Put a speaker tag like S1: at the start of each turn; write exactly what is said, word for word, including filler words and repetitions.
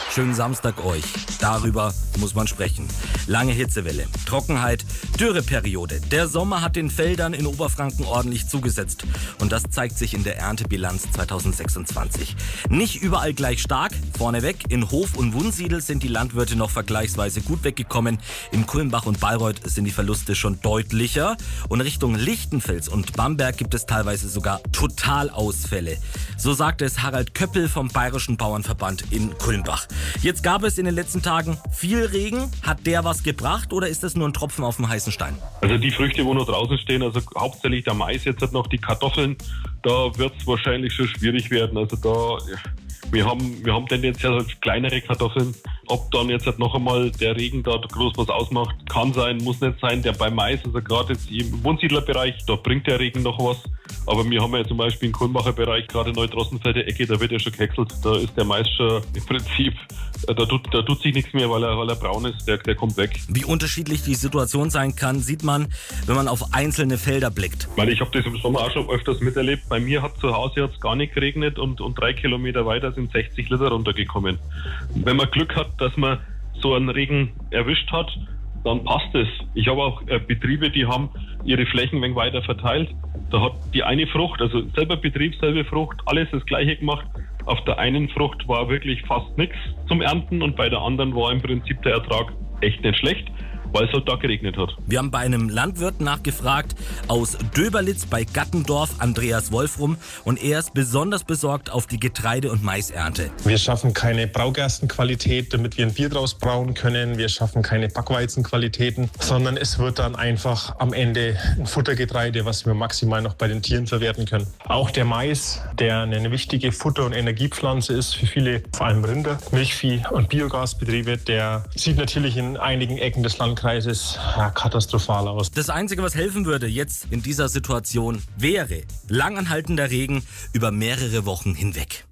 S1: Schönen Samstag euch. Darüber muss man sprechen. Lange Hitzewelle, Trockenheit, Dürreperiode. Der Sommer hat den Feldern in Oberfranken ordentlich zugesetzt. Und das zeigt sich in der Erntebilanz zweitausendsechsundzwanzig. Nicht überall gleich stark. Vorneweg, in Hof und Wunsiedel sind die Landwirte noch vergleichsweise gut weggekommen. In Kulmbach und Bayreuth sind die Verluste schon deutlicher. Und Richtung Lichtenfels und Bamberg gibt es teilweise sogar Totalausfälle. So sagte es Harald Köppel vom Bayerischen Bauernverband in Kulmbach. Jetzt gab es in den letzten Tagen viel Regen. Hat der was gebracht oder ist das nur ein Tropfen auf dem heißen Stein?
S2: Also die Früchte, wo noch draußen stehen, also hauptsächlich der Mais, jetzt hat noch die Kartoffeln, da wird es wahrscheinlich schon schwierig werden. Also da, ja, wir haben, wir haben tendenziell halt kleinere Kartoffeln. Ob dann jetzt halt noch einmal der Regen da groß was ausmacht, kann sein, muss nicht sein. Der beim Mais, also gerade jetzt im Wohnsiedlerbereich, da bringt der Regen noch was. Aber wir haben ja zum Beispiel im Kulmbacher Bereich, gerade Neutrossenfelder Ecke, da wird ja schon gehäckselt. Da ist der Mais schon im Prinzip, da tut, da tut sich nichts mehr, weil er, weil er braun ist, der, der kommt weg.
S1: Wie unterschiedlich die Situation sein kann, sieht man, wenn man auf einzelne Felder blickt.
S2: Ich meine, ich habe das im Sommer auch schon öfters miterlebt. Bei mir hat zu Hause jetzt gar nicht geregnet und, und drei Kilometer weiter sind sechzig Liter runtergekommen. Wenn man Glück hat, dass man so einen Regen erwischt hat, dann passt es. Ich habe auch äh, Betriebe, die haben ihre Flächen ein wenig weiter verteilt. Da hat die eine Frucht, also selber Betrieb, selbe Frucht, alles das Gleiche gemacht. Auf der einen Frucht war wirklich fast nichts zum Ernten und bei der anderen war im Prinzip der Ertrag echt nicht schlecht, weil es halt da geregnet hat.
S1: Wir haben bei einem Landwirt nachgefragt aus Döberlitz bei Gattendorf, Andreas Wolfrum, und er ist besonders besorgt auf die Getreide- und Maisernte.
S3: Wir schaffen keine Braugerstenqualität, damit wir ein Bier draus brauen können. Wir schaffen keine Backweizenqualitäten, sondern es wird dann einfach am Ende ein Futtergetreide, was wir maximal noch bei den Tieren verwerten können. Auch der Mais, der eine wichtige Futter- und Energiepflanze ist für viele, vor allem Rinder, Milchvieh- und Biogasbetriebe, der sieht natürlich in einigen Ecken des Landkreises ja, katastrophal aus.
S1: Das Einzige, was helfen würde jetzt in dieser Situation, wäre langanhaltender Regen über mehrere Wochen hinweg.